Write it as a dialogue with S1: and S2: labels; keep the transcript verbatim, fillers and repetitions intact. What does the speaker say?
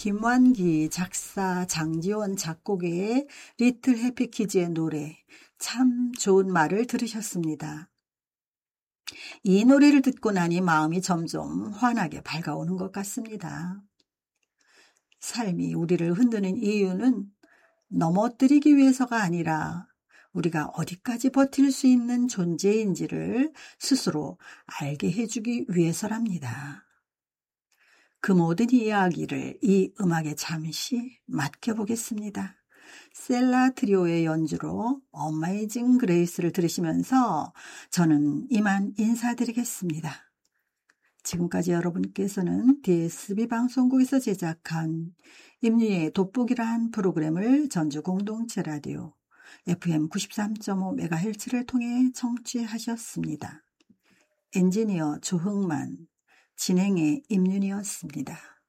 S1: 김완기 작사, 장지원 작곡의 리틀 해피키즈의 노래 참 좋은 말을 들으셨습니다. 이 노래를 듣고 나니 마음이 점점 환하게 밝아오는 것 같습니다. 삶이 우리를 흔드는 이유는 넘어뜨리기 위해서가 아니라 우리가 어디까지 버틸 수 있는 존재인지를 스스로 알게 해주기 위해서랍니다. 그 모든 이야기를 이 음악에 잠시 맡겨보겠습니다. 셀라 트리오의 연주로 어메이징 그레이스를 들으시면서 저는 이만 인사드리겠습니다. 지금까지 여러분께서는 디에스비 방송국에서 제작한 임윤희의 돋보기란 프로그램을 전주 공동체 라디오 에프엠 구십삼 점 오 메가헤르츠를 통해 청취하셨습니다. 엔지니어 조흥만, 진행의 임윤희였습니다.